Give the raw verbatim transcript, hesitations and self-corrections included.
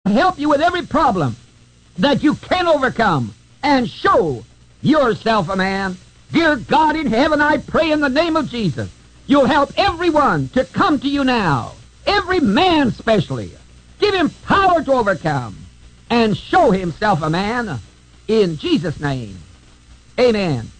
help you with every problem that you can overcome and show yourself a man. Dear God in heaven, I pray in the name of Jesus, you'll help everyone to come to you now, every man especially. Give him power to overcome and show himself a man in Jesus' name. Amen.